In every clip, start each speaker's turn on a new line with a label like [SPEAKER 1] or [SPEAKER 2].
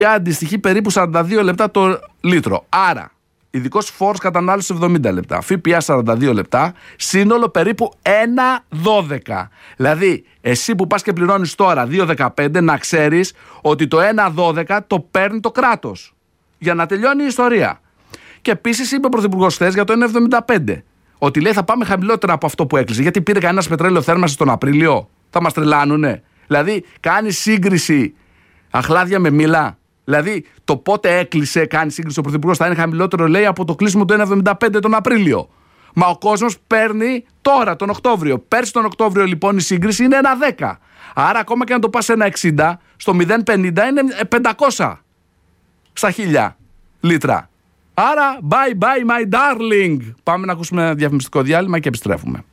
[SPEAKER 1] αντιστοιχεί περίπου 42 λεπτά το λίτρο. Άρα, ειδικός φόρος κατανάλωσης 70 λεπτά, ΦΠΑ 42 λεπτά, σύνολο περίπου 1,12. Δηλαδή, εσύ που πας και πληρώνεις τώρα 2,15, να ξέρεις ότι το 1,12 το παίρνει το κράτος. Για να τελειώνει η ιστορία. Και επίσης είπε ο Πρωθυπουργός χθες για το 1,75. Ότι λέει θα πάμε χαμηλότερα από αυτό που έκλεισε. Γιατί πήρε κανένας πετρέλαιο θέρμανσης τον Απρίλιο. Θα μας τρελάνουνε. Δηλαδή, κάνει σύγκριση αχλάδια με μήλα. Δηλαδή, το πότε έκλεισε, κάνει σύγκριση ο Πρωθυπουργός, θα είναι χαμηλότερο, λέει, από το κλείσιμο του 1,75 τον Απρίλιο. Μα ο κόσμος παίρνει τώρα, τον Οκτώβριο. Πέρσι τον Οκτώβριο, λοιπόν, η σύγκριση είναι 1,10. Άρα, ακόμα και αν το πας 1,60, στο 0,50 είναι 500 στα 1000 λίτρα. Άρα, bye bye my darling. Πάμε να ακούσουμε ένα διαφημιστικό διάλειμμα και επιστρέφουμε.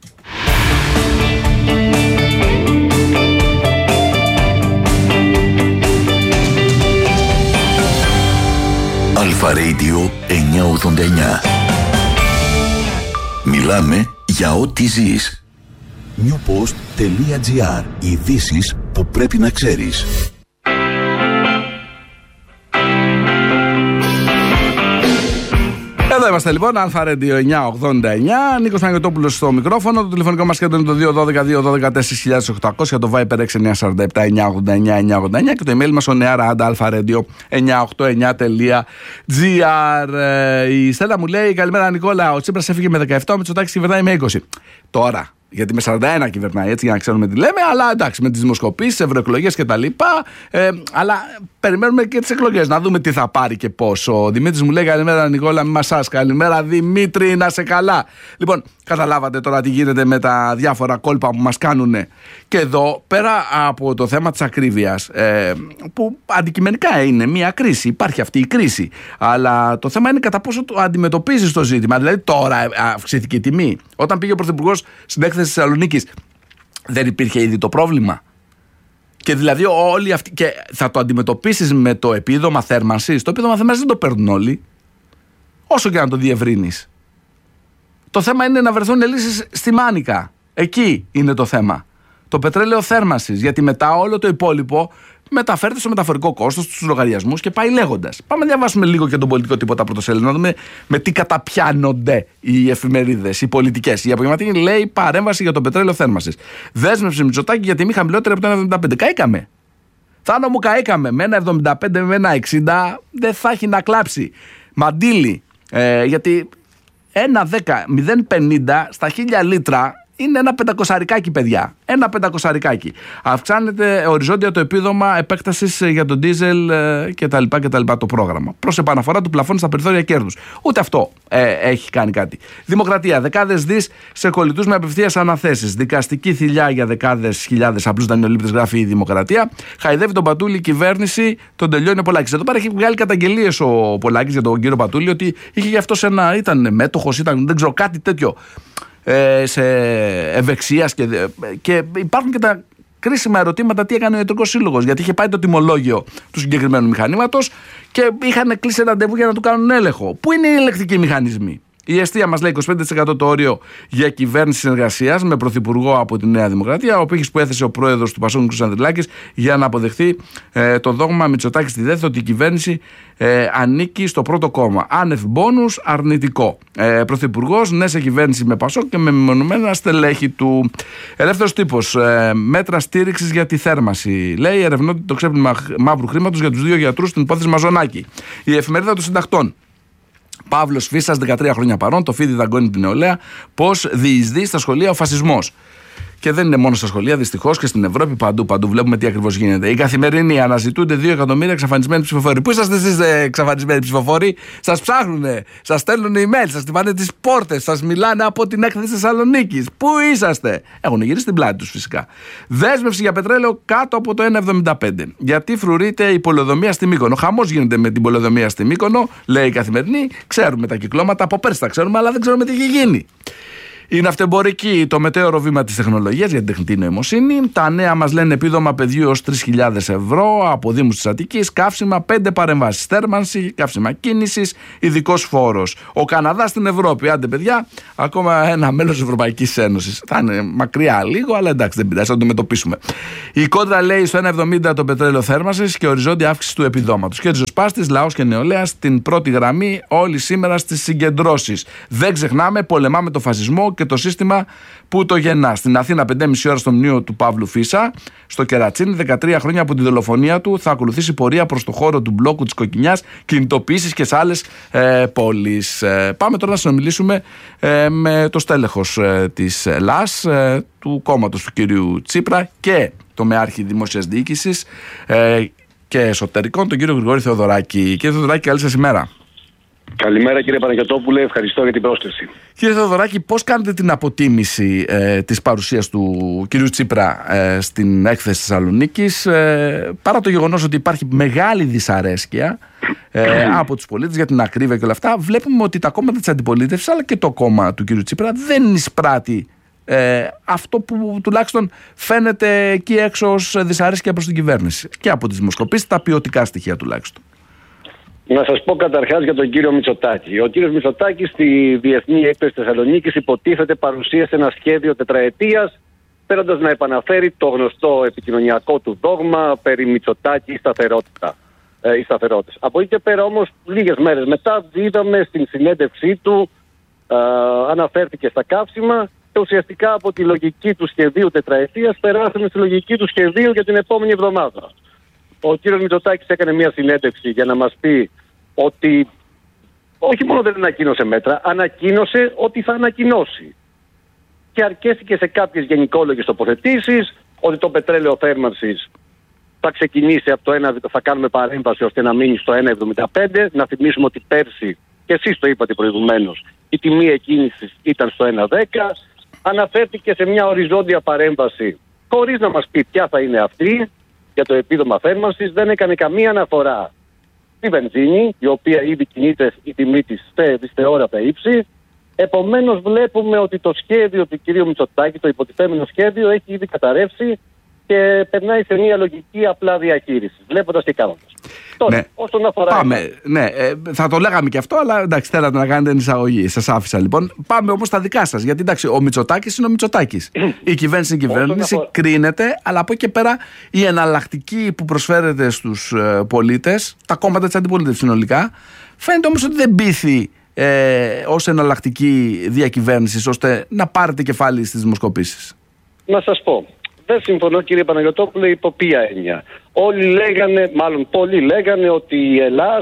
[SPEAKER 2] Αλφα Radio 989. Μιλάμε για ό,τι ζεις. newpost.gr. Ειδήσεις που πρέπει να ξέρεις.
[SPEAKER 1] Εδώ είμαστε λοιπόν, Αλφα Radio 989. Νίκος Παναγιωτόπουλος στο μικρόφωνο. Το τηλεφωνικό μας κέντρο είναι το 212-212-4800. Το Viper 6947-989-989. Και το email μας ο neara@alpha-radio989.gr. Η Στέλλα μου λέει: καλημέρα Νικόλα. Ο Τσίπρας έφυγε με 17, ο Μητσοτάκης κυβερνάει με 20. Τώρα. Γιατί με 41 κυβερνάει, έτσι, για να ξέρουμε τι λέμε. Αλλά εντάξει, με τις δημοσκοπήσεις, ευρωεκλογές κτλ. Αλλά περιμένουμε και τις εκλογές, να δούμε τι θα πάρει και πώς. Ο Δημήτρης μου λέει: καλημέρα Νικόλα, μη μασάς. Καλημέρα Δημήτρη, να σε καλά. Λοιπόν, καταλάβατε τώρα τι γίνεται με τα διάφορα κόλπα που μας κάνουν. Και εδώ, πέρα από το θέμα της ακρίβειας, που αντικειμενικά είναι μια κρίση, υπάρχει αυτή η κρίση. Αλλά το θέμα είναι κατά πόσο το αντιμετωπίζεις το ζήτημα. Δηλαδή, τώρα αυξήθηκε η τιμή. Όταν πήγε ο Πρωθυπουργός στην έκθεση της Θεσσαλονίκης, δεν υπήρχε ήδη το πρόβλημα. Και δηλαδή όλοι αυτοί. Και θα το αντιμετωπίσεις με το επίδομα θέρμανσης. Το επίδομα θέρμανσης δεν το παίρνουν όλοι. Όσο και να το διευρύνεις. Το θέμα είναι να βρεθούν λύσεις στη μάνικα. Εκεί είναι το θέμα. Το πετρέλαιο θέρμανσης. Γιατί μετά όλο το υπόλοιπο μεταφέρεται στο μεταφορικό κόστος, στους λογαριασμούς και πάει λέγοντας. Πάμε να διαβάσουμε λίγο και τον πολιτικό τίποτα πρωτοσέλιδο, να δούμε με τι καταπιάνονται οι εφημερίδες, οι πολιτικές. Η Απογευματινή λέει παρέμβαση για το πετρέλαιο θέρμανσης. Δέσμευση Μητσοτάκη για τιμή χαμηλότερη από το 1,75. Καήκαμε. Θάνο μου καήκαμε. Με 1,75 με 1,60 δεν θα έχει να κλάψει. Μαντίλι. Γιατί 1,10, 0,50 στα 1000 λίτρα. Είναι ένα 500 παιδιά. Ένα 500. Αυξάνεται οριζόντια το επίδομα επέκτασης για τον ντίζελ κτλ. Το πρόγραμμα. Προς επαναφορά του πλαφών στα περιθώρια κέρδους. Ούτε αυτό έχει κάνει κάτι. Δημοκρατία. Δεκάδες δις σε κολλητούς με απευθείας αναθέσεις. Δικαστική θηλιά για δεκάδες χιλιάδες απλούς δανειολήπτες, γράφει η Δημοκρατία. Χαϊδεύει τον Πατούλη η κυβέρνηση, τον τελειώνει ο Πολάκης. Εδώ πέρα έχει βγάλει καταγγελίες ο Πολάκης για τον κύριο Πατούλη ότι είχε γι' αυτό ήταν μέτοχος, δεν ξέρω κάτι τέτοιο. Σε ευεξίας και υπάρχουν και τα κρίσιμα ερωτήματα τι έκανε ο Ιατρικός Σύλλογος, γιατί είχε πάει το τιμολόγιο του συγκεκριμένου μηχανήματος και είχαν κλείσει ραντεβού για να του κάνουν έλεγχο. Πού είναι οι ελεκτικοί μηχανισμοί? Η Εστία μας λέει 25% το όριο για κυβέρνηση συνεργασίας με πρωθυπουργό από τη Νέα Δημοκρατία, ο πύχης που έθεσε ο πρόεδρος του Πασόκου κ. Ανδρουλάκης για να αποδεχθεί το δόγμα Μητσοτάκη στη ΔΕΘ ότι η κυβέρνηση ανήκει στο πρώτο κόμμα. Άνευ μπόνους, αρνητικό. Πρωθυπουργός, ναι σε κυβέρνηση με Πασόκ και με μεμονωμένα στελέχη του. Ελεύθερος τύπος. Μέτρα στήριξης για τη θέρμανση. Λέει ερευνώται το ξέπλυμα μαύρου χρήματος για τους 2 γιατρούς στην υπόθεση Μαζονάκη. Η εφημερίδα των συντακτών. Παύλος Φίσας, 13 χρόνια παρόν, το φίδι δαγκώνει την νεολαία, πώς διεισδύει στα σχολεία ο φασισμός. Και δεν είναι μόνο στα σχολεία, δυστυχώς και στην Ευρώπη, παντού βλέπουμε τι ακριβώς γίνεται. Η Καθημερινή, αναζητούνται 2 εκατομμύρια εξαφανισμένοι ψηφοφόροι. Πού είσαστε εσείς εξαφανισμένοι ψηφοφόροι? Σας ψάχνουνε, σας στέλνουν email, σας τυπάνε τις πόρτες, σας μιλάνε από την έκθεση της Θεσσαλονίκης. Πού είσαστε? Έχουν γυρίσει την πλάτη τους φυσικά. Δέσμευση για πετρέλαιο κάτω από το 1,75. Γιατί φρουρείται η πολεοδομία στη Μύκονο. Χαμός γίνεται με την πολεοδομία στη Μύκονο, λέει η Καθημερινή. Ξέρουμε τα κυκλώματα, από πέρσι τα ξέρουμε, αλλά δεν ξέρουμε τι έχει γίνει. Η ναυτεμπορική, το μετέωρο βήμα της τεχνολογίας για την τεχνητή νοημοσύνη. Τα νέα μας λένε επίδομα παιδιού ως 3.000 ευρώ από Δήμους της Αττικής. Καύσιμα, 5 παρεμβάσεις θέρμανση, καύσιμα κίνησης, ειδικός φόρος. Ο Καναδάς στην Ευρώπη, άντε παιδιά, ακόμα ένα μέλος της Ευρωπαϊκής Ένωσης. Θα είναι μακριά λίγο, αλλά εντάξει, δεν πειράζει, θα το αντιμετωπίσουμε. Η Κόντρα λέει στο 1,70 το πετρέλαιο θέρμανσης και οριζόντια αύξηση του επιδόματος. Και ριζοσπάστης, λαός και νεολαία στην πρώτη γραμμή, όλοι σήμερα στις συγκεντρώσεις. Δεν ξεχνάμε, πολεμάμε το φασισμό και το σύστημα που το γεννά. Στην Αθήνα, 5,5 ώρα στο μνήμα του Παύλου Φίσα. Στο Κερατσίνι, 13 χρόνια από τη δολοφονία του, θα ακολουθήσει πορεία προς το χώρο του μπλόκου της Κοκκινιάς, κινητοποιήσεις και σε άλλες πόλεις. Πάμε τώρα να συνομιλήσουμε με το στέλεχος της ΕΛΑΣ, του κόμματος του κυρίου Τσίπρα και το μεάρχη δημόσιας διοίκησης και εσωτερικών, τον κύριο Γρηγόρη Θεοδωράκη. Κύριε Θεοδωράκη, καλή σας ημέρα.
[SPEAKER 3] Καλημέρα κύριε Παναγιωτόπουλε, ευχαριστώ για την πρόσκληση.
[SPEAKER 1] Κύριε Θεοδωράκη, πώς κάνετε την αποτίμηση της παρουσίας του κυρίου Τσίπρα στην έκθεση της Θεσσαλονίκης, παρά το γεγονός ότι υπάρχει μεγάλη δυσαρέσκεια από τους πολίτες για την ακρίβεια και όλα αυτά, βλέπουμε ότι τα κόμματα της αντιπολίτευσης αλλά και το κόμμα του κυρίου Τσίπρα δεν εισπράττει αυτό που τουλάχιστον φαίνεται εκεί έξω ως δυσαρέσκεια προς την κυβέρνηση και από τις δημοσκοπήσεις, τα ποιοτικά στοιχεία τουλάχιστον.
[SPEAKER 3] Να σας πω καταρχάς για τον κύριο Μητσοτάκη. Ο κύριος Μητσοτάκης στη Διεθνή Έκθεση Θεσσαλονίκης υποτίθεται παρουσίασε ένα σχέδιο τετραετίας, θέλοντας να επαναφέρει το γνωστό επικοινωνιακό του δόγμα περί Μητσοτάκη οι σταθερότητες. Από εκεί και πέρα όμως, λίγες μέρες μετά, είδαμε στην συνέντευξή του, αναφέρθηκε στα καύσιμα και ουσιαστικά από τη λογική του σχεδίου τετραετίας περάσαμε στη λογική του σχεδίου για την επόμενη εβδομάδα. Ο κύριος Μητσοτάκης έκανε μια συνέντευξη για να μας πει ότι όχι μόνο δεν ανακοίνωσε μέτρα, ανακοίνωσε ότι θα ανακοινώσει. Και αρκέστηκε σε κάποιες γενικόλογες τοποθετήσεις ότι το πετρέλαιο θέρμανσης θα ξεκινήσει από το 1, θα κάνουμε παρέμβαση ώστε να μείνει στο 1,75. Να θυμίσουμε ότι πέρσι, και εσείς το είπατε προηγουμένως, η τιμή εκκίνησης ήταν στο 1,10. Αναφέρθηκε σε μια οριζόντια παρέμβαση χωρίς να μας πει ποια θα είναι αυτή. Για το επίδομα θέρμανσης δεν έκανε καμία αναφορά στη βενζίνη, η οποία ήδη κινείται η τιμή της θεόρατα ύψη. Επομένως βλέπουμε ότι το σχέδιο του κ. Μητσοτάκη, το υποτιθέμενο σχέδιο, έχει ήδη καταρρεύσει και περνάει σε μια λογική απλά διαχείριση, βλέποντας και κάνοντας. Τώρα, ναι. Όσον αφορά...
[SPEAKER 1] Πάμε, ναι, θα το λέγαμε και αυτό, αλλά εντάξει, θέλατε να κάνετε την εισαγωγή. Σας άφησα λοιπόν. Πάμε όμως στα δικά σας. Γιατί εντάξει, ο Μητσοτάκης είναι ο Μητσοτάκης. Η κυβέρνηση είναι η κυβέρνηση, κρίνεται, αλλά από εκεί και πέρα η εναλλακτική που προσφέρεται στους πολίτες, τα κόμματα της αντιπολίτευσης συνολικά, φαίνεται όμως ότι δεν πείθει ως εναλλακτική διακυβέρνηση, ώστε να πάρετε κεφάλι στις δημοσκοπήσεις.
[SPEAKER 3] Να σας πω. Δεν συμφωνώ κύριε Παναγιωτόπουλε, υπό ποια έννοια. Όλοι λέγανε, μάλλον πολλοί λέγανε ότι η Ελλάδα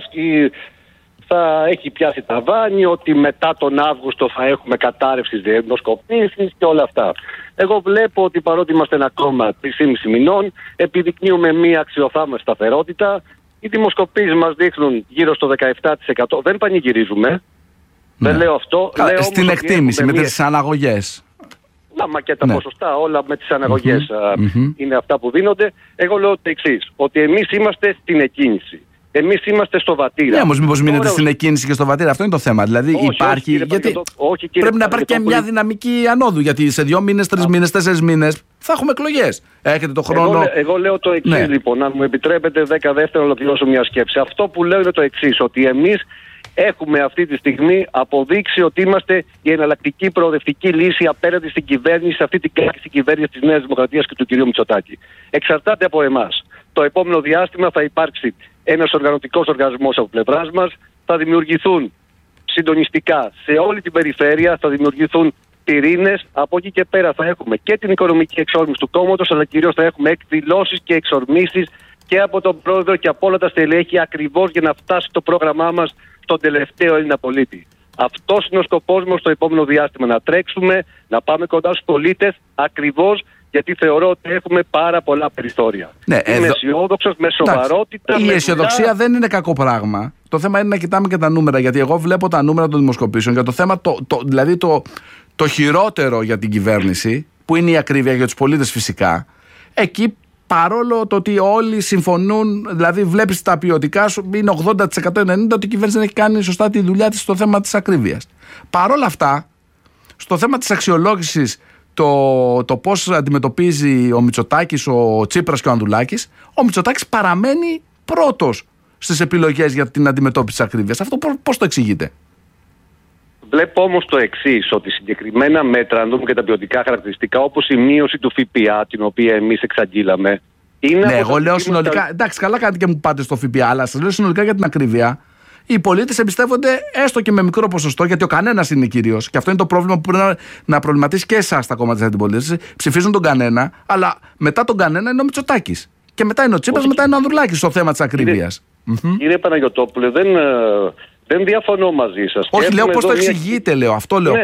[SPEAKER 3] θα έχει πιάσει ταβάνι, ότι μετά τον Αύγουστο θα έχουμε κατάρρευση στις δημοσκοπήσεις και όλα αυτά. Εγώ βλέπω ότι παρότι είμαστε ένα κόμμα 3,5 μηνών, επιδεικνύουμε μία αξιοθαύμαστη σταθερότητα. Οι δημοσκοπήσεις μας δείχνουν γύρω στο 17%. Δεν πανηγυρίζουμε. Ναι. Δεν λέω αυτό. Λέω
[SPEAKER 1] στην εκτίμηση, με τις αναγωγές.
[SPEAKER 3] Μα και τα ποσοστά όλα με τις αναγωγές είναι αυτά που δίνονται. Εγώ λέω το εξής, ότι εμείς είμαστε στην εκκίνηση. Εμείς είμαστε στο βατήρα.
[SPEAKER 1] Ναι, όμως μήπως μείνετε στην εκκίνηση και στο βατήρα, αυτό είναι το θέμα. Δηλαδή
[SPEAKER 3] όχι,
[SPEAKER 1] υπάρχει.
[SPEAKER 3] Όχι,
[SPEAKER 1] γιατί πρέπει να υπάρχει και μια δυναμική ανόδου. Γιατί σε 2 μήνες, 3 μήνες, 4 μήνες θα έχουμε εκλογές. Έχετε το χρόνο.
[SPEAKER 3] Εγώ λέω το εξής, λοιπόν, αν μου επιτρέπετε 10 δεύτερα να ολοκληρώσω μια σκέψη. Αυτό που λέω είναι το εξής, ότι εμείς έχουμε αυτή τη στιγμή αποδείξει ότι είμαστε η εναλλακτική προοδευτική λύση απέναντι στην κυβέρνηση, αυτή την κάκιστη κυβέρνηση της Νέας Δημοκρατίας και του κ. Μητσοτάκη. Εξαρτάται από εμάς. Το επόμενο διάστημα θα υπάρξει ένας οργανωτικός οργανισμός από πλευράς μας, θα δημιουργηθούν συντονιστικά σε όλη την περιφέρεια, θα δημιουργηθούν πυρήνες. Από εκεί και πέρα θα έχουμε και την οικονομική εξόρμηση του κόμματος, αλλά κυρίως θα έχουμε εκδηλώσεις και εξορμήσεις και από τον πρόεδρο και από όλα τα στελέχη, ακριβώς για να φτάσει το πρόγραμμά μας στον τελευταίο Έλληνα πολίτη. Αυτός είναι ο σκοπός μας στο επόμενο διάστημα. Να τρέξουμε, να πάμε κοντά στους πολίτες, ακριβώς γιατί θεωρώ ότι έχουμε πάρα πολλά περιθώρια. Ναι, είμαι αισιόδοξος, με σοβαρότητα.
[SPEAKER 1] Η αισιοδοξία δεν είναι κακό πράγμα. Το θέμα είναι να κοιτάμε και τα νούμερα. Γιατί εγώ βλέπω τα νούμερα των δημοσκοπήσεων για το θέμα, δηλαδή το χειρότερο για την κυβέρνηση, που είναι η ακρίβεια για τους πολίτες φυσικά. Εκεί, παρόλο το ότι όλοι συμφωνούν, δηλαδή βλέπεις τα ποιοτικά σου, είναι 80%-90% ότι η κυβέρνηση δεν έχει κάνει σωστά τη δουλειά της στο θέμα της ακρίβειας. Παρόλα αυτά, στο θέμα της αξιολόγησης, το πώς αντιμετωπίζει ο Μητσοτάκης, ο Τσίπρας και ο Ανδουλάκης, ο Μητσοτάκης παραμένει πρώτος στις επιλογές για την αντιμετώπιση της ακρίβειας. Αυτό πώς το εξηγείτε?
[SPEAKER 3] Βλέπω όμως το εξής, ότι συγκεκριμένα μέτρα, αν δούμε και τα ποιοτικά χαρακτηριστικά, όπως η μείωση του ΦΠΑ, την οποία εμείς εξαγγείλαμε. Ναι,
[SPEAKER 1] εγώ λέω συνολικά. Εντάξει, καλά κάνετε και μου πάτε στο ΦΠΑ, αλλά σας λέω συνολικά για την ακρίβεια. Οι πολίτες εμπιστεύονται έστω και με μικρό ποσοστό, γιατί ο κανένας είναι κυρίως. Και αυτό είναι το πρόβλημα που πρέπει να προβληματίσει και εσάς τα κόμματα της αντιπολίτευσης. Ψηφίζουν τον κανένα, αλλά μετά τον κανένα είναι ο Μητσοτάκης. Και μετά είναι ο Τσίπρας, μετά είναι ο Ανδρουλάκης στο θέμα της ακρίβειας.
[SPEAKER 3] Κύριε Παναγιωτόπουλε, δεν διαφωνώ μαζί σας.
[SPEAKER 1] Όχι, λέω πώς το εξηγείτε, λέω. Αυτό λέω.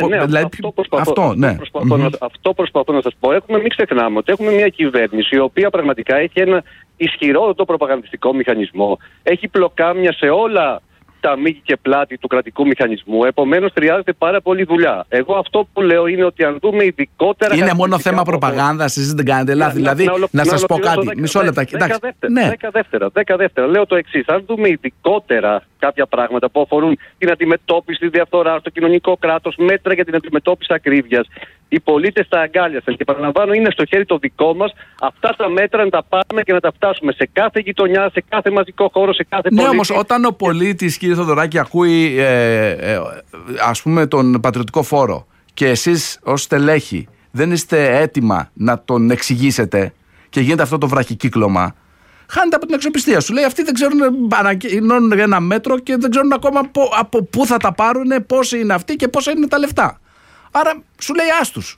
[SPEAKER 3] Αυτό προσπαθώ να σας πω. Μην ξεχνάμε ότι έχουμε μια κυβέρνηση η οποία πραγματικά έχει ένα ισχυρό προπαγανδιστικό μηχανισμό. Έχει πλοκάμια σε όλα τα μήκη και πλάτη του κρατικού μηχανισμού. Επομένως, χρειάζεται πάρα πολύ δουλειά. Εγώ αυτό που λέω είναι ότι αν δούμε ειδικότερα. Είναι μόνο θέμα
[SPEAKER 1] προπαγάνδας, εσείς δεν κάνετε λάθη. Δηλαδή, να σας πω κάτι. Μισό λεπτό.
[SPEAKER 3] 10 δεύτερα. Λέω το εξής. Αν δούμε ειδικότερα κάποια πράγματα που αφορούν την αντιμετώπιση της διαφθοράς, το κοινωνικό κράτος, μέτρα για την αντιμετώπιση ακρίβειας, οι πολίτες τα αγκάλιασαν. Και παραλαμβάνω, είναι στο χέρι το δικό μας αυτά τα μέτρα να τα πάμε και να τα φτάσουμε σε κάθε γειτονιά, σε κάθε μαζικό χώρο, σε κάθε πολίτη.
[SPEAKER 1] Ναι, όμως όταν ο πολίτης, κύριε Θοδωράκη, ακούει ας πούμε τον πατριωτικό φόρο και εσείς ως στελέχη δεν είστε έτοιμα να τον εξηγήσετε και γίνεται αυτό το βραχικύκλωμα, χάνεται από την αξιοπιστία. Σου λέει αυτοί δεν ξέρουν, ανακοινώνουν ένα μέτρο και δεν ξέρουν ακόμα από πού θα τα πάρουν, πόσοι είναι αυτοί και πόσα είναι τα λεφτά. Άρα σου λέει άστους.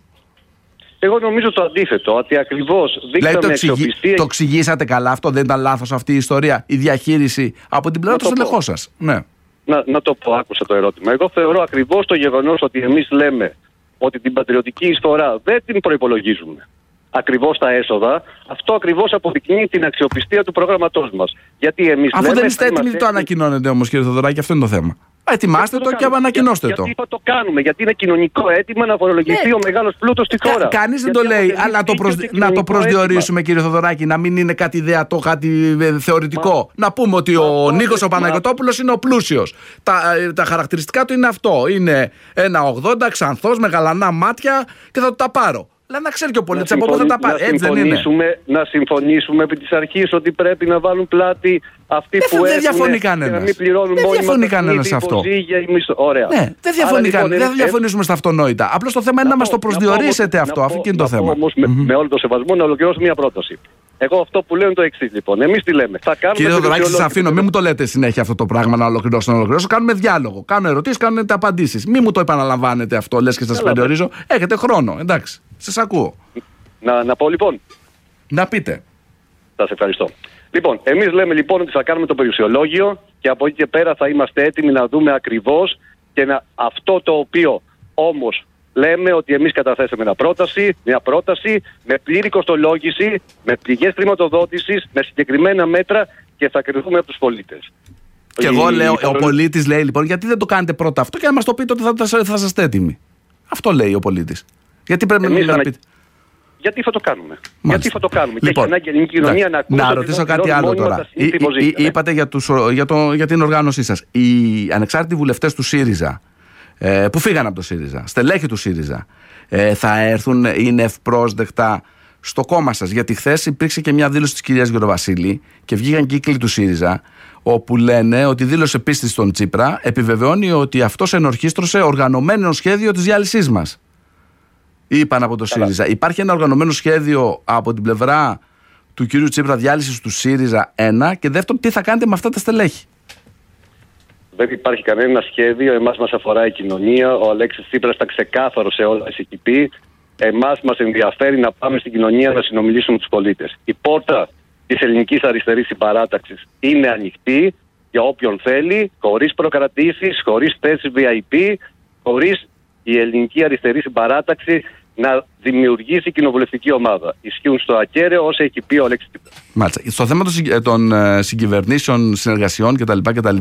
[SPEAKER 3] Εγώ νομίζω το αντίθετο, ότι ακριβώς δείξαμε αξιοπιστία.
[SPEAKER 1] Το εξηγήσατε καλά αυτό, δεν ήταν λάθος αυτή η ιστορία, η διαχείριση από την πλευρά του στελεχών σας? Ναι.
[SPEAKER 3] Να το πω, άκουσα το ερώτημα. Εγώ θεωρώ ακριβώς το γεγονός ότι εμείς λέμε ότι την πατριωτική εισφορά δεν την προϋπολογίζουμε ακριβώς τα έσοδα, αυτό ακριβώς αποδεικνύει την αξιοπιστία του προγραμματός μας. Γιατί εμείς
[SPEAKER 1] αφού δεν είστε έτοιμοι, το ανακοινώνετε όμως, κύριε Θοδωράκη, αυτό είναι το θέμα. Ετοιμάστε το και ανακοινώστε το.
[SPEAKER 3] Γιατί θα το κάνουμε, γιατί είναι κοινωνικό αίτημα να φορολογηθεί ο μεγάλος πλούτος στη χώρα.
[SPEAKER 1] Κανείς δεν το λέει, αλλά να το προσδιορίσουμε, κύριε Θοδωράκη, να μην είναι κάτι ιδεατό, κάτι θεωρητικό. Να πούμε ότι ο Νίκος ο Παναγιωτόπουλος είναι ο πλούσιος. Τα χαρακτηριστικά του είναι αυτό. Είναι 1,80, ξανθός, με γαλανά μάτια και θα τα πάρω. Αλλά να ξέρει και ο πολίτης από πού θα τα πάρει. Έτσι δεν είναι?
[SPEAKER 3] Να συμφωνήσουμε επί της αρχής ότι πρέπει να βάλουν πλάτη αυτοί που
[SPEAKER 1] δεν διαφωνεί κανένας.
[SPEAKER 3] Να μην πληρώνουν
[SPEAKER 1] δεν διαφωνεί κανένας σε αυτό.
[SPEAKER 3] Ωραία.
[SPEAKER 1] Ναι, δεν διαφωνεί κανένας. Δεν θα διαφωνήσουμε στα αυτονόητα. Απλώς το θέμα είναι να μας το προσδιορίσετε αυτό. Αυτό είναι το θέμα.
[SPEAKER 3] Όμως με όλο το σεβασμό να ολοκληρώσω μια πρόταση. Εγώ αυτό που λέω είναι το εξής, λοιπόν. Εμείς τι λέμε?
[SPEAKER 1] Κύριε Θοδωράκη, σας αφήνω. Μην μου το λέτε συνέχεια αυτό το πράγμα να ολοκληρώσω. Κάνουμε διάλογο. Κάνουμε ερωτήσεις, κάνετε απαντήσεις. Μην μου το επαναλαμβάνετε αυτό, λες και σας περιορίζω. Έχετε χρόνο. Εντάξει. Σας ακούω.
[SPEAKER 3] Να πω λοιπόν.
[SPEAKER 1] Να πείτε.
[SPEAKER 3] Σας ευχαριστώ. Λοιπόν, εμείς λέμε λοιπόν ότι θα κάνουμε το περιουσιολόγιο και από εκεί και πέρα θα είμαστε έτοιμοι να δούμε ακριβώς και αυτό το οποίο όμως λέμε ότι εμείς καταθέσαμε μια πρόταση με πλήρη κοστολόγηση, με πηγές χρηματοδότησης, με συγκεκριμένα μέτρα και θα κρυθούμε από τους πολίτες.
[SPEAKER 1] Και εγώ λέω, ο πολίτης λέει λοιπόν, γιατί δεν το κάνετε πρώτα αυτό και να μας το πείτε ότι θα είστε έτοιμοι. Αυτό λέει ο πολίτης. Γιατί πρέπει να πείτε?
[SPEAKER 3] Γιατί θα το κάνουμε. Γιατί θα το κάνουμε.
[SPEAKER 1] Λοιπόν,
[SPEAKER 3] και έχει ανάγκη η ελληνική κοινωνία να ακούσει.
[SPEAKER 1] Να ρωτήσω κάτι άλλο τώρα. Είπατε για την οργάνωσή σας. Οι ανεξάρτητοι βουλευτές του ΣΥΡΙΖΑ που φύγαν από το ΣΥΡΙΖΑ, στελέχη του ΣΥΡΙΖΑ, θα έρθουν, είναι ευπρόσδεκτα στο κόμμα σας? Γιατί χθες υπήρξε και μια δήλωση της κυρίας Γεροβασίλη και βγήκαν κύκλοι του ΣΥΡΙΖΑ όπου λένε ότι δήλωσε πίστη στον Τσίπρα, επιβεβαιώνει ότι αυτός ενορχίστρωσε οργανωμένο σχέδιο της διάλυσής μας. Είπαν από το ΣΥΡΙΖΑ. Υπάρχει ένα οργανωμένο σχέδιο από την πλευρά του κυρίου Τσίπρα διάλυσης του ΣΥΡΙΖΑ, ένα, και δεύτερον, τι θα κάνετε με αυτά τα στελέχη?
[SPEAKER 3] Δεν υπάρχει κανένα σχέδιο. Εμάς μας αφορά η κοινωνία. Ο Αλέξης Τσίπρας ήταν ξεκάθαρος σε όλα τις έχει πει. Εμάς μας ενδιαφέρει να πάμε στην κοινωνία να συνομιλήσουμε με τους πολίτες. Η πόρτα της ελληνικής αριστερής συμπαράταξης είναι ανοιχτή για όποιον θέλει, χωρίς προκρατήσεις, χωρίς θέσεις VIP, χωρίς η ελληνική αριστερή συμπαράταξη να δημιουργήσει κοινοβουλευτική ομάδα. Ισχύουν στο ακέραιο όσα έχει πει ο Αλέξης Τσίπρας. Μάλιστα.
[SPEAKER 1] Στο θέμα των συγκυβερνήσεων, συνεργασιών κτλ.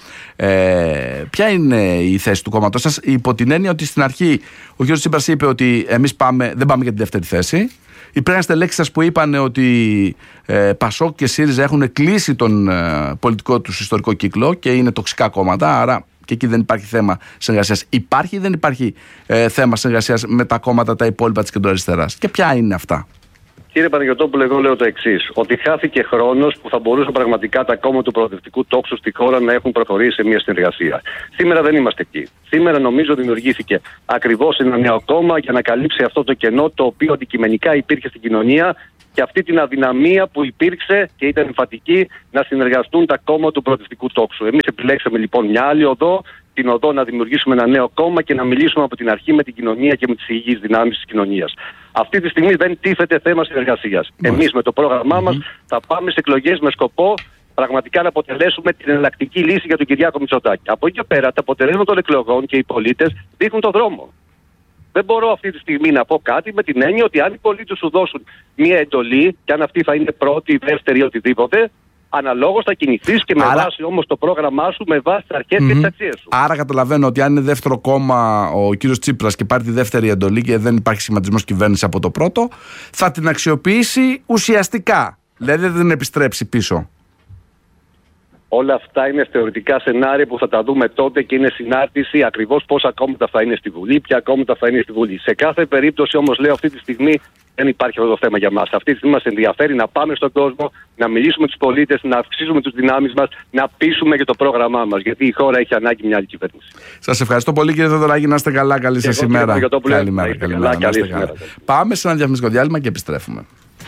[SPEAKER 1] Ποια είναι η θέση του κόμματος σας, υπό την έννοια ότι στην αρχή ο κ. Τσίπρας είπε ότι εμείς δεν πάμε για τη δεύτερη θέση. Υπήρχαν στελέχοι σας που είπαν ότι Πασόκ και ΣΥΡΙΖΑ έχουν κλείσει τον πολιτικό τους ιστορικό κύκλο και είναι τοξικά κόμματα, άρα και εκεί δεν υπάρχει θέμα συνεργασίας. Υπάρχει ή δεν υπάρχει θέμα συνεργασίας με τα κόμματα τα υπόλοιπα της κεντροαριστεράς? Και ποια είναι αυτά?
[SPEAKER 3] Κύριε Παναγιωτόπουλο, εγώ λέω το εξής: ότι χάθηκε χρόνος που θα μπορούσαν πραγματικά τα κόμματα του προοδευτικού τόξου στη χώρα να έχουν προχωρήσει σε μια συνεργασία. Σήμερα δεν είμαστε εκεί. Σήμερα νομίζω δημιουργήθηκε ακριβώς ένα νέο κόμμα για να καλύψει αυτό το κενό το οποίο αντικειμενικά υπήρχε στην κοινωνία και αυτή την αδυναμία που υπήρξε και ήταν εμφατική να συνεργαστούν τα κόμματα του προοδευτικού τόξου. Εμείς επιλέξαμε λοιπόν μια άλλη οδό, την οδό να δημιουργήσουμε ένα νέο κόμμα και να μιλήσουμε από την αρχή με την κοινωνία και με τις υγιείς δυνάμεις της κοινωνίας. Αυτή τη στιγμή δεν τίθεται θέμα συνεργασίας. Εμείς με το πρόγραμμά μας θα πάμε σε εκλογές με σκοπό πραγματικά να αποτελέσουμε την εναλλακτική λύση για τον Κυριάκο Μητσοτάκη. Από εκεί και πέρα, τα αποτελέσματα των εκλογών και οι πολίτες δείχνουν τον δρόμο. Δεν μπορώ αυτή τη στιγμή να πω κάτι με την έννοια ότι αν οι πολίτες σου δώσουν μία εντολή, και αν αυτή θα είναι πρώτη, δεύτερη, οτιδήποτε, αναλόγως θα κινηθείς και με βάση όμως το πρόγραμμά σου, με βάση τις αρχές και τις αξίες σου.
[SPEAKER 1] Άρα καταλαβαίνω ότι αν είναι δεύτερο κόμμα ο κύριος Τσίπρας και πάρει τη δεύτερη εντολή και δεν υπάρχει σχηματισμός κυβέρνηση από το πρώτο, θα την αξιοποιήσει ουσιαστικά. Δηλαδή δεν την επιστρέψει πίσω.
[SPEAKER 3] Όλα αυτά είναι θεωρητικά σενάρια που θα τα δούμε τότε και είναι συνάρτηση ακριβώς πόσα κόμματα θα είναι στη Βουλή, ποια κόμματα θα είναι στη Βουλή. Σε κάθε περίπτωση όμως λέω αυτή τη στιγμή δεν υπάρχει αυτό το θέμα για μας. Αυτή τη στιγμή μας ενδιαφέρει να πάμε στον κόσμο, να μιλήσουμε με τους πολίτες, να αυξήσουμε τις δυνάμεις μας, να πείσουμε για το πρόγραμμά μας. Γιατί η χώρα έχει ανάγκη μια άλλη κυβέρνηση.
[SPEAKER 1] Σας ευχαριστώ πολύ κύριε Θεοδωράκη, να είστε καλά. Καλή σας ημέρα. Καλημέρα. Πάμε σε ένα διαφημιστικό διάλειμμα και επιστρέφουμε.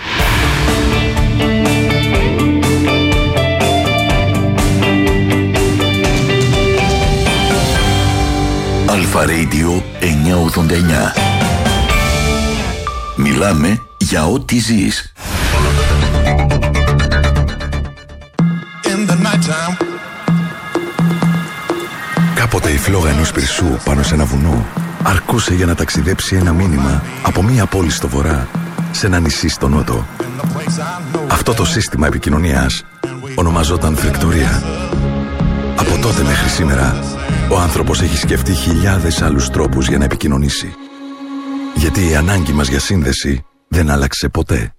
[SPEAKER 2] Αλφα Radio 989. Μιλάμε για ό,τι ζεις.
[SPEAKER 4] Κάποτε η φλόγα ενός πυρσού πάνω σε ένα βουνό αρκούσε για να ταξιδέψει ένα μήνυμα από μία πόλη στο βορρά σε ένα νησί στο νότο. Αυτό το σύστημα επικοινωνίας ονομαζόταν φρεκτορία. Από τότε μέχρι σήμερα ο άνθρωπος έχει σκεφτεί χιλιάδες άλλους τρόπους για να επικοινωνήσει. Γιατί η ανάγκη μας για σύνδεση δεν άλλαξε ποτέ.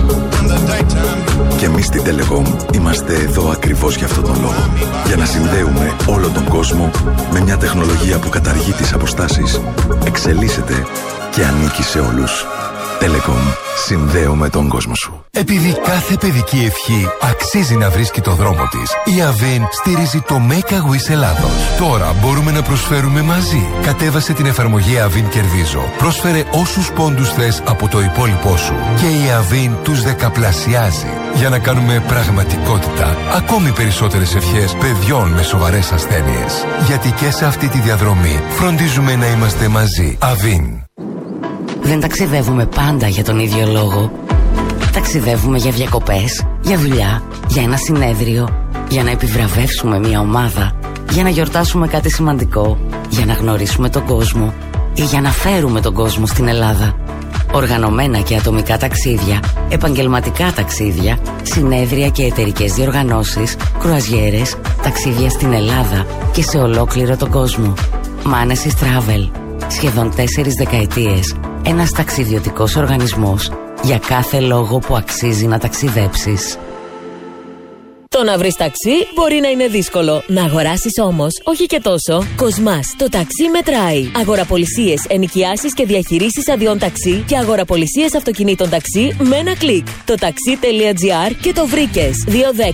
[SPEAKER 4] Και εμείς στην Telecom είμαστε εδώ ακριβώς για αυτόν τον λόγο. Για να συνδέουμε όλο τον κόσμο με μια τεχνολογία που καταργεί τις αποστάσεις, εξελίσσεται και ανήκει σε όλους. Telecom. Συνδέομαι τον κόσμο σου.
[SPEAKER 5] Επειδή κάθε παιδική ευχή αξίζει να βρίσκει το δρόμο της, η Avin στηρίζει το Make a Wish Ελλάδος. Τώρα μπορούμε να προσφέρουμε μαζί. Κατέβασε την εφαρμογή Avin Κερδίζω. Πρόσφερε όσους πόντους θες από το υπόλοιπό σου και η Avin τους δεκαπλασιάζει. Για να κάνουμε πραγματικότητα ακόμη περισσότερες ευχές παιδιών με σοβαρές ασθένειες. Γιατί και σε αυτή τη διαδρομή φροντίζουμε να είμαστε μαζί. Avin.
[SPEAKER 6] Δεν ταξιδεύουμε πάντα για τον ίδιο λόγο. Ταξιδεύουμε για διακοπές, για δουλειά, για ένα συνέδριο, για να επιβραβεύσουμε μια ομάδα, για να γιορτάσουμε κάτι σημαντικό, για να γνωρίσουμε τον κόσμο ή για να φέρουμε τον κόσμο στην Ελλάδα. Οργανωμένα και ατομικά ταξίδια, επαγγελματικά ταξίδια, συνέδρια και εταιρικές διοργανώσεις, κρουαζιέρες, ταξίδια στην Ελλάδα και σε ολόκληρο τον κόσμο. Manesis Travel. Σχεδόν 4 δεκαετίες. Ένας ταξιδιωτικός οργανισμός για κάθε λόγο που αξίζει να ταξιδέψεις.
[SPEAKER 7] Το να βρεις ταξί μπορεί να είναι δύσκολο. Να αγοράσεις όμως, όχι και τόσο. Κοσμάς, το ταξί μετράει. Αγοραπολισίες, ενοικιάσεις και διαχειρήσεις αδειών ταξί και αγοραπολισίες αυτοκινήτων ταξί με ένα κλικ. Το taxi.gr και το βρήκες.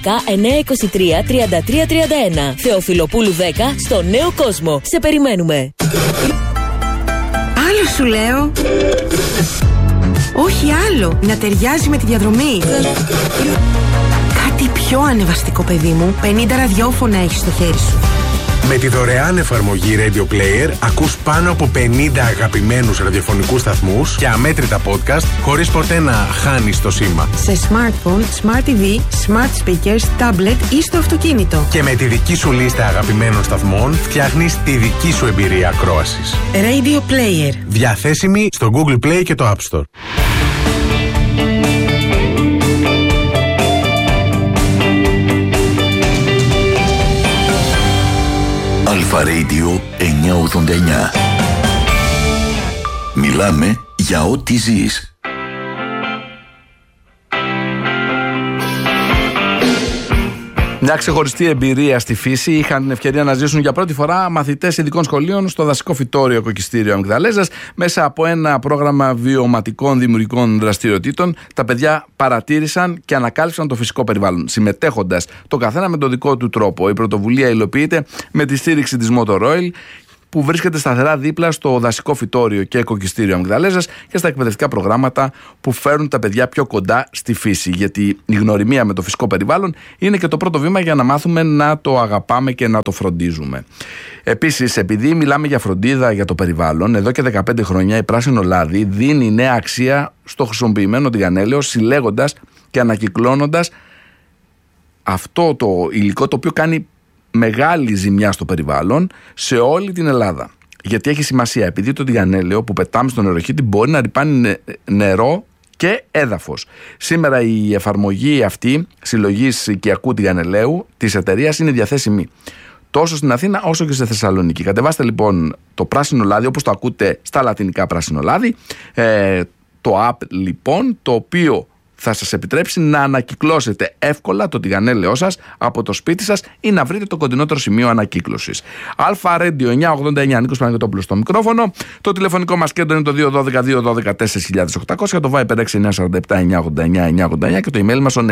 [SPEAKER 7] 210-923-3331. Θεοφιλοπούλου 10 στο Νέο Κόσμο. Σε περιμένουμε.
[SPEAKER 8] Άλλο σου λέω. Όχι άλλο. Να ταιριάζει με τη διαδρομή. Κάτι πιο ανεβαστικό, παιδί μου. 50 ραδιόφωνα έχεις στο χέρι σου.
[SPEAKER 9] Με τη δωρεάν εφαρμογή Radio Player ακούς πάνω από 50 αγαπημένους ραδιοφωνικούς σταθμούς και αμέτρητα podcast χωρίς ποτέ να χάνεις το σήμα.
[SPEAKER 8] Σε smartphone, smart TV, smart speakers, tablet ή στο αυτοκίνητο.
[SPEAKER 9] Και με τη δική σου λίστα αγαπημένων σταθμών φτιάχνεις τη δική σου εμπειρία ακρόασης.
[SPEAKER 8] Radio Player.
[SPEAKER 9] Διαθέσιμη στο Google Play και το App Store.
[SPEAKER 2] Αλφα Radio 989. Μιλάμε για ό,τι ζεις.
[SPEAKER 1] Μια ξεχωριστή εμπειρία στη φύση είχαν την ευκαιρία να ζήσουν για πρώτη φορά μαθητές ειδικών σχολείων στο δασικό φυτόριο Κοκκιστήριο Αμυγδαλέζας. Μέσα από ένα πρόγραμμα βιωματικών δημιουργικών δραστηριοτήτων, τα παιδιά παρατήρησαν και ανακάλυψαν το φυσικό περιβάλλον, συμμετέχοντας το καθένα με τον δικό του τρόπο. Η πρωτοβουλία υλοποιείται με τη στήριξη της Motor Oil, που βρίσκεται σταθερά δίπλα στο δασικό φυτόριο και Κοκκιστήριο Αμυγδαλέζας και στα εκπαιδευτικά προγράμματα που φέρνουν τα παιδιά πιο κοντά στη φύση. Γιατί η γνωριμία με το φυσικό περιβάλλον είναι και το πρώτο βήμα για να μάθουμε να το αγαπάμε και να το φροντίζουμε. Επίσης, επειδή μιλάμε για φροντίδα για το περιβάλλον, εδώ και 15 χρόνια η Πράσινο Λάδι δίνει νέα αξία στο χρησιμοποιημένο τηγανέλαιο, συλλέγοντας και ανακυκλώνοντας αυτό το υλικό το οποίο κάνει μεγάλη ζημιά στο περιβάλλον σε όλη την Ελλάδα. Γιατί έχει σημασία, επειδή το τηγανέλαιο που πετάμε στον νεροχύτη μπορεί να ρυπάνει νερό και έδαφος. Σήμερα η εφαρμογή αυτή συλλογής οικιακού τηγανελαίου της εταιρείας είναι διαθέσιμη τόσο στην Αθήνα όσο και στη Θεσσαλονίκη. Κατεβάστε λοιπόν το Πράσινο Λάδι, όπως το ακούτε στα λατινικά Πράσινο Λάδι, το app λοιπόν, το οποίο θα σας επιτρέψει να ανακυκλώσετε εύκολα το τηγανέλαιό σας από το σπίτι σας ή να βρείτε το κοντινότερο σημείο ανακύκλωσης. Αλφα Radio 989, Νίκος Παναγιωτόπουλος στο μικρόφωνο. Το τηλεφωνικό μας κέντρο είναι το 212-212-4800, το Viber 6947-989-989 και το email μας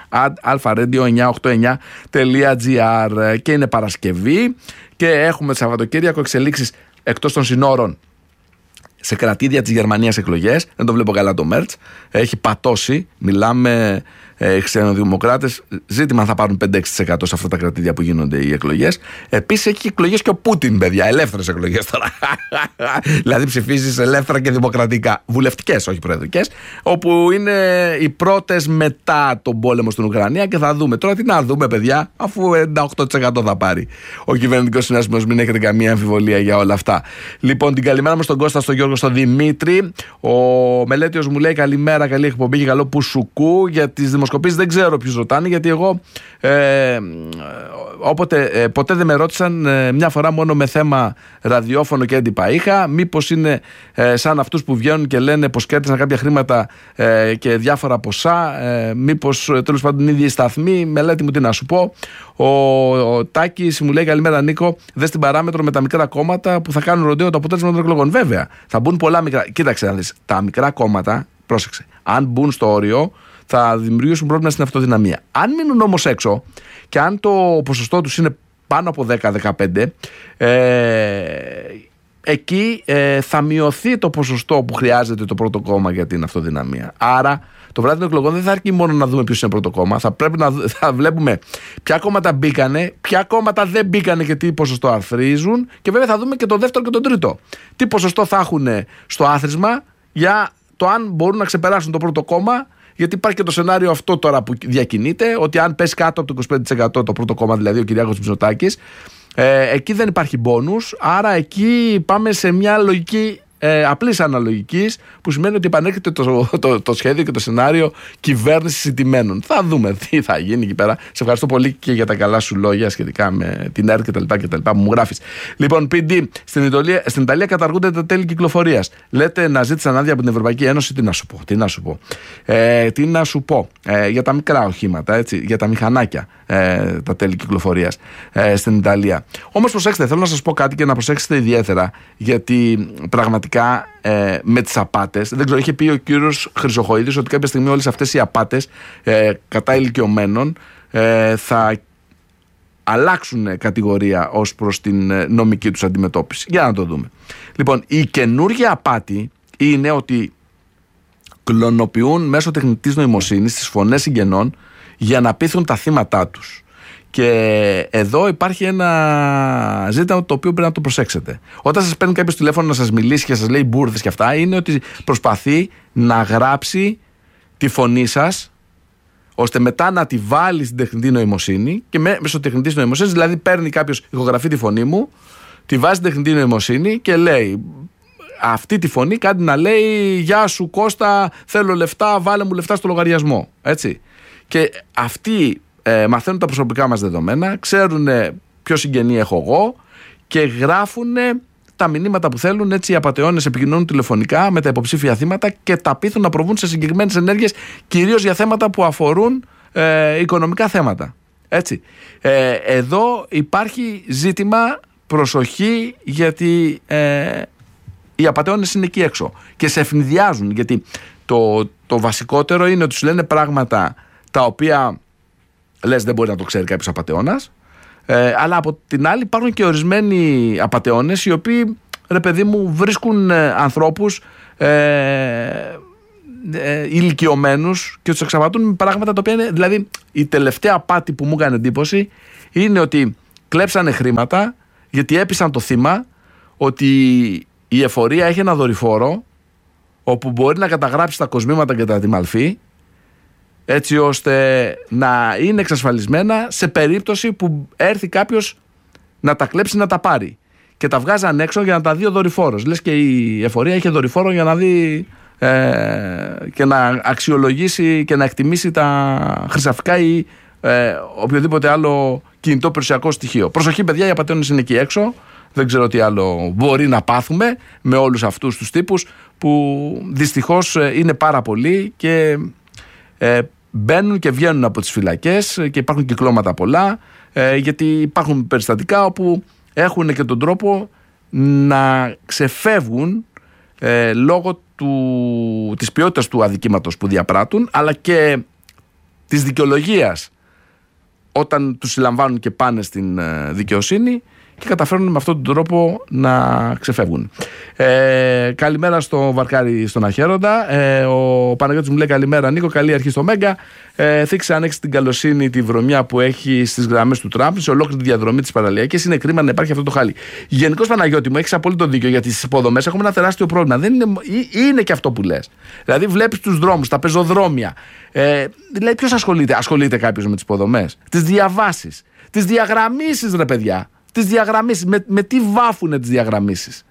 [SPEAKER 1] onear@alfaradio989.gr. Και είναι Παρασκευή και έχουμε Σαββατοκύριακο εξελίξεις εκτός των συνόρων. Σε κρατήδια της Γερμανίας εκλογές, δεν το βλέπω καλά το Μέρτς, έχει πατώσει, μιλάμε ξενοδημοκράτες, ζήτημα θα πάρουν 5-6% σε αυτά τα κρατήδια που γίνονται οι εκλογές. Επίσης έχει εκλογές και ο Πούτιν, παιδιά, ελεύθερες εκλογές τώρα. Δηλαδή ψηφίζεις ελεύθερα και δημοκρατικά, βουλευτικές, όχι προεδρικές, όπου είναι οι πρώτες μετά τον πόλεμο στην Ουκρανία και θα δούμε. Τώρα τι να δούμε, παιδιά, αφού 98% θα πάρει ο κυβερνητικός συνασπισμός, μην έχετε καμία αμφιβολία για όλα αυτά. Λοιπόν, την καλημέρα μας στον Κώστα, στον Γιώργο, στον Δημήτρη. Ο Μελέτιος μου λέει καλημέρα, καλή εκπομπή και καλό πουσουκού. Για τις δημοσκοπήσεις δεν ξέρω ποιους ρωτάνε, γιατί εγώ ποτέ δεν με ρώτησαν, μια φορά μόνο με θέμα ραδιόφωνο και έντυπα είχα. Μήπως είναι σαν αυτούς που βγαίνουν και λένε πως κέρδισαν κάποια χρήματα και διάφορα ποσά, μήπως τέλος πάντων οι ίδιοι σταθμοί. Μελέτη μου, τι να σου πω. Ο Τάκης μου λέει καλημέρα Νίκο, δες την παράμετρο με τα μικρά κόμματα που θα κάνουν ροντέο το αποτέλεσμα των εκλογών. Βέβαια, θα μπουν πολλά μικρά. Κοίταξε να δεις, τα μικρά κόμματα, πρόσεξε, αν μπουν στο όριο, θα δημιουργήσουν πρόβλημα στην αυτοδυναμία. Αν μείνουν όμως έξω και αν το ποσοστό τους είναι πάνω από 10-15, εκεί θα μειωθεί το ποσοστό που χρειάζεται το πρώτο κόμμα για την αυτοδυναμία. Άρα το βράδυ των εκλογών δεν θα αρκεί μόνο να δούμε ποιος είναι πρώτο κόμμα. Θα πρέπει θα βλέπουμε ποια κόμματα μπήκανε, ποια κόμματα δεν μπήκανε και τι ποσοστό αρθρίζουν, και βέβαια θα δούμε και το δεύτερο και τον τρίτο. Τι ποσοστό θα έχουν στο άθροισμα για το αν μπορούν να ξεπεράσουν το πρώτο κόμμα. Γιατί υπάρχει και το σενάριο αυτό τώρα που διακινείται, ότι αν πέσει κάτω από το 25% το πρώτο κόμμα, δηλαδή ο Κυριάκος Μητσοτάκης, εκεί δεν υπάρχει μπόνους, άρα εκεί πάμε σε μια λογική απλής αναλογικής, που σημαίνει ότι επανέρχεται το σχέδιο και το σενάριο κυβέρνησης ηττημένων. Θα δούμε τι θα γίνει εκεί πέρα. Σε ευχαριστώ πολύ και για τα καλά σου λόγια σχετικά με την ΕΡΤ και τα λοιπά που μου γράφεις. Λοιπόν, PD, στην Ιταλία καταργούνται τα τέλη κυκλοφορίας. Λέτε να ζήτησαν άδεια από την Ευρωπαϊκή Ένωση. Τι να σου πω. Για τα μικρά οχήματα, έτσι, για τα μηχανάκια, τα τέλη κυκλοφορίας στην Ιταλία. Όμως προσέξτε, θέλω να σας πω κάτι και να προσέξετε ιδιαίτερα, γιατί πραγματικά με τις απάτες, δεν ξέρω, είχε πει ο κύριος Χρυσοχοΐδης ότι κάποια στιγμή όλες αυτές οι απάτες κατά ηλικιωμένων θα αλλάξουν κατηγορία ως προς την νομική τους αντιμετώπιση. Για να το δούμε. Λοιπόν, η καινούργια απάτη είναι ότι κλωνοποιούν μέσω τεχνητής νοημοσύνης τις φωνές συγγενών για να πείθουν τα θύματά τους. Και εδώ υπάρχει ένα ζήτημα το οποίο πρέπει να το προσέξετε. Όταν σας παίρνει κάποιος τηλέφωνο να σας μιλήσει και σας λέει μπουρδες και αυτά, είναι ότι προσπαθεί να γράψει τη φωνή σας, ώστε μετά να τη βάλει στην τεχνητή νοημοσύνη, και μέσω τεχνητής νοημοσύνης, δηλαδή παίρνει κάποιος, ηχογραφεί τη φωνή μου, τη βάζει στην τεχνητή νοημοσύνη και λέει αυτή τη φωνή, κάτι να λέει «Γεια σου Κώστα, θέλω λεφτά, βάλε μου λεφτά στο λογαριασμό». Έτσι. Και αυτοί μαθαίνουν τα προσωπικά μας δεδομένα, ξέρουν ποιο συγγενή έχω εγώ και γράφουν τα μηνύματα που θέλουν. Έτσι οι απατεώνες επικοινωνούν τηλεφωνικά με τα υποψήφια θύματα και τα πείθουν να προβούν σε συγκεκριμένες ενέργειες, κυρίως για θέματα που αφορούν οικονομικά θέματα. Έτσι. Εδώ υπάρχει ζήτημα, προσοχή, γιατί οι απατεώνες είναι εκεί έξω και σε ευνηδιάζουν, γιατί το βασικότερο είναι ότι σου λένε πράγματα τα οποία λες δεν μπορεί να το ξέρει κάποιος απατεώνας, αλλά από την άλλη υπάρχουν και ορισμένοι απατεώνες οι οποίοι, ρε παιδί μου, βρίσκουν ανθρώπους ηλικιωμένους και τους εξαπατούν με πράγματα τα οποία είναι, δηλαδή η τελευταία απάτη που μου έκανε εντύπωση είναι ότι κλέψανε χρήματα γιατί έπεισαν το θύμα ότι η εφορία έχει ένα δορυφόρο όπου μπορεί να καταγράψει τα κοσμήματα και τα τιμαλφή, έτσι ώστε να είναι εξασφαλισμένα σε περίπτωση που έρθει κάποιος να τα κλέψει, να τα πάρει. Και τα βγάζαν έξω για να τα δει ο δορυφόρος. Λες και η εφορία είχε δορυφόρο για να δει και να αξιολογήσει και να εκτιμήσει τα χρυσαφικά ή οποιοδήποτε άλλο κινητό περιουσιακό στοιχείο. Προσοχή, παιδιά, οι απατεώνες είναι εκεί έξω. Δεν ξέρω τι άλλο μπορεί να πάθουμε με όλους αυτούς τους τύπους που δυστυχώς είναι πάρα πολλοί και μπαίνουν και βγαίνουν από τις φυλακές και υπάρχουν κυκλώματα πολλά, γιατί υπάρχουν περιστατικά όπου έχουν και τον τρόπο να ξεφεύγουν λόγω της ποιότητας του αδικήματος που διαπράττουν, αλλά και της δικαιολογίας όταν τους συλλαμβάνουν και πάνε στην δικαιοσύνη και καταφέρουν με αυτόν τον τρόπο να ξεφεύγουν. Καλημέρα στο Βαρκάρι στον Αχέροντα. Ο Παναγιώτης μου λέει καλημέρα Νίκο, καλή αρχή στο Μέγκα. Θίξε αν έχεις την καλοσύνη τη βρωμιά που έχει στις γραμμές του Τραμπ σε ολόκληρη τη διαδρομή της παραλιακής. Είναι κρίμα να υπάρχει αυτό το χάλι. Γενικώς, Παναγιώτη μου, έχεις απόλυτο δίκιο, γιατί στις υποδομές έχουμε ένα τεράστιο πρόβλημα. Δεν είναι και αυτό που λες. Δηλαδή βλέπεις τους δρόμους, τα πεζοδρόμια. Δηλαδή ποιος ασχολείται? Ασχολείται κάποιος με τις υποδομές? Τις διαβάσεις, τις διαγραμμίσεις, ρε παιδιά. Τις διαγραμμίσεις. Με τι βάφουνε τις διαγραμμίσεις?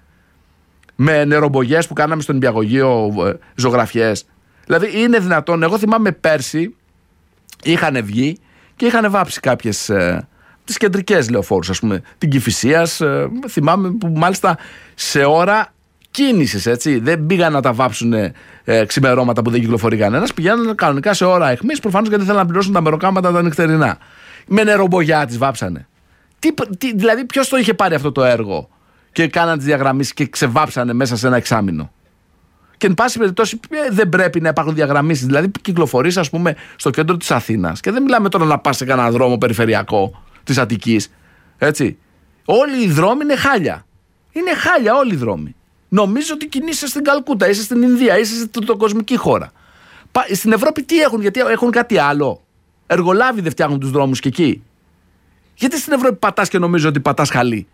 [SPEAKER 1] Με νερομπογιές που κάναμε στον νηπιαγωγείο, ζωγραφιές? Δηλαδή είναι δυνατόν? Εγώ θυμάμαι πέρσι είχαν βγει και είχαν βάψει κάποιες τις κεντρικές λεωφόρους, ας πούμε, την Κηφισίας, θυμάμαι, που μάλιστα σε ώρα κίνησης, έτσι, δεν πήγαν να τα βάψουν ξημερώματα που δεν κυκλοφορεί κανένας, πηγαίνουν κανονικά σε ώρα αιχμής, προφανώς γιατί θέλουν να πληρώσουν τα μεροκάματα τα νυχτερινά. Με νερομπογιά τις βάψανε. Δηλαδή ποιος το είχε πάρει αυτό το έργο και κάναν τις διαγραμμίσεις και ξεβάψανε μέσα σε ένα εξάμηνο? Και εν πάση περιπτώσει δεν πρέπει να υπάρχουν διαγραμμίσεις. Δηλαδή κυκλοφορείς, ας πούμε, στο κέντρο της Αθήνας και δεν μιλάμε τώρα να πας σε κανένα δρόμο περιφερειακό της Αττικής, έτσι. Όλοι οι δρόμοι είναι χάλια. Είναι χάλια όλοι οι δρόμοι. Νομίζω ότι κινείσαι στην Καλκούτα, είσαι στην Ινδία, είσαι στην τριτοκοσμική χώρα. Στην Ευρώπη τι έχουν? Γιατί έχουν κάτι άλλο? Εργολάβοι δεν φτιάχνουν τους δρόμους και εκεί? Γιατί στην Ευρώπη πατάς και νομίζω ότι πατάς χαλί?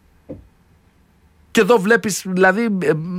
[SPEAKER 1] Και εδώ βλέπεις δηλαδή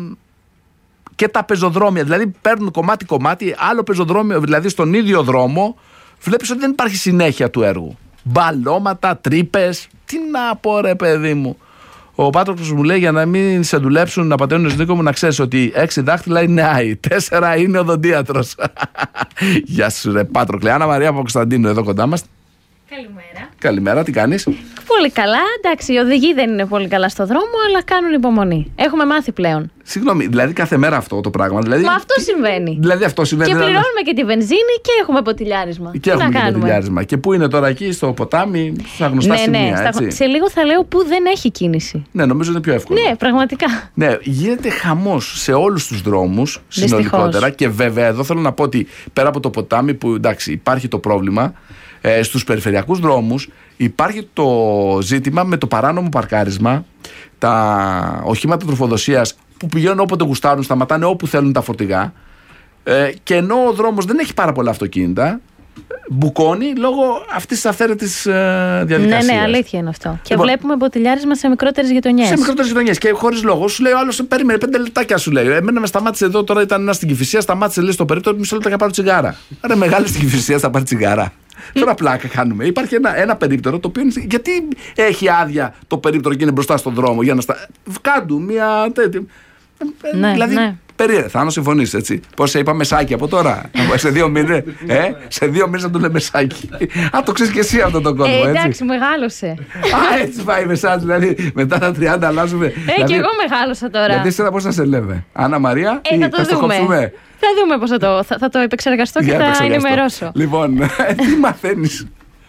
[SPEAKER 1] και τα πεζοδρόμια, δηλαδή παίρνουν κομμάτι-κομμάτι, άλλο πεζοδρόμιο, δηλαδή στον ίδιο δρόμο βλέπεις ότι δεν υπάρχει συνέχεια του έργου. Μπαλώματα, τρύπες, τι να πω ρε παιδί μου. Ο Πάτροκλος μου λέει, για να μην σε δουλέψουν απατεώνες Νίκο μου, να ξέρεις ότι 6 δάχτυλα είναι άι, 4 είναι οδοντίατρος. Γεια σου ρε Πάτροκλε. Άννα Μαρία από Κωνσταντίνου εδώ κοντά μας.
[SPEAKER 10] Καλημέρα.
[SPEAKER 1] Καλημέρα, τι κάνεις?
[SPEAKER 10] Πολύ καλά, εντάξει, οι οδηγοί δεν είναι πολύ καλά στο δρόμο, αλλά κάνουν υπομονή. Έχουμε μάθει πλέον.
[SPEAKER 1] Συγγνώμη, δηλαδή κάθε μέρα αυτό το πράγμα? Δηλαδή,
[SPEAKER 10] μα αυτό συμβαίνει.
[SPEAKER 1] Δηλαδή αυτό συμβαίνει.
[SPEAKER 10] Και πληρώνουμε και τη βενζίνη και έχουμε ποτηλιάρισμα.
[SPEAKER 1] Και έχουμε και ποτηλιάρισμα. Και πού είναι τώρα? Εκεί στο ποτάμι, στα γνωστά σημεία, έτσι.
[SPEAKER 10] Σε λίγο θα λέω πού δεν έχει κίνηση.
[SPEAKER 1] Ναι, νομίζω είναι πιο εύκολο.
[SPEAKER 10] Ναι, πραγματικά.
[SPEAKER 1] Ναι, γίνεται χαμός σε όλους τους δρόμους συνολικότερα. Και βέβαια εδώ θέλω να πω ότι πέρα από το ποτάμι που εντάξει υπάρχει το πρόβλημα, στους περιφερειακούς δρόμους υπάρχει το ζήτημα με το παράνομο παρκάρισμα, τα οχήματα τροφοδοσίας που πηγαίνουν όποτε γουστάρουν, σταματάνε όπου θέλουν τα φορτηγά, και ενώ ο δρόμος δεν έχει πάρα πολλά αυτοκίνητα, μπουκώνει λόγω αυτής της αυθαίρετης διαδικασίας.
[SPEAKER 10] Ναι, αλήθεια είναι αυτό. Και βλέπουμε ποτηλιάρισμα σε μικρότερες γειτονιές.
[SPEAKER 1] Σε μικρότερες γειτονιές και χωρίς λόγο. Σου λέει ο άλλος, περίμενε 5 λεπτάκια, σου λέει. Εμένα με σταμάτησε εδώ, τώρα ήταν ένα στην Κηφισία, σταμάτησε λέει στο περίπτωμα, μισό λεπτό για πάρω τσιγάρα. Άρα μεγάλη στην Κηφισία θα πάρει τσιγάρα. Τώρα πλάκα κάνουμε. Υπάρχει ένα περίπτερο το οποίο. Γιατί έχει άδεια το περίπτερο και είναι μπροστά στον δρόμο για να Κάντου μια τέτοια.
[SPEAKER 10] Ναι,
[SPEAKER 1] δηλαδή,
[SPEAKER 10] ναι.
[SPEAKER 1] περίεργα, θα συμφωνείς, έτσι. Πώς σε είπα μεσάκι από τώρα? Σε 2 μήνες. Σε 2 μήνες θα το λέει μεσάκι. Α, το ξέρεις και εσύ αυτό το κόσμο, έτσι.
[SPEAKER 10] Εντάξει, μεγάλωσε.
[SPEAKER 1] Α, έτσι πάει μεσάκι, δηλαδή μετά τα 30 αλλάζουμε.
[SPEAKER 10] Και εγώ μεγάλωσα τώρα.
[SPEAKER 1] Γιατί εσένα πώς θα σε λέμε? Άννα Μαρία,
[SPEAKER 10] θα το δούμε. Θα δούμε πώς θα το επεξεργαστώ και θα ενημερώσω.
[SPEAKER 1] Λοιπόν, τι μαθαίνεις?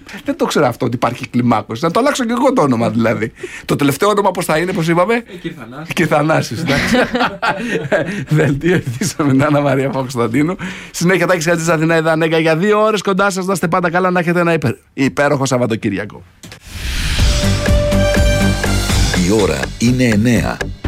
[SPEAKER 1] Δεν το ξέρω αυτό ότι υπάρχει κλιμάκωση. Να το αλλάξω και εγώ το όνομα δηλαδή. Το τελευταίο όνομα πώς θα είναι, πώς είπαμε? Κυρθανάσης. Δελτίο ειδήσεων με την Άννα Μαρία Παπακοσταντίνου. Συνέχεια Τάκης Χατζής, Αθηνά Ιδανέγκα. Για 2 ώρες κοντά σας, να είστε πάντα καλά, να έχετε ένα υπέροχο Σαββατοκύριακο.
[SPEAKER 2] Η ώρα είναι 9.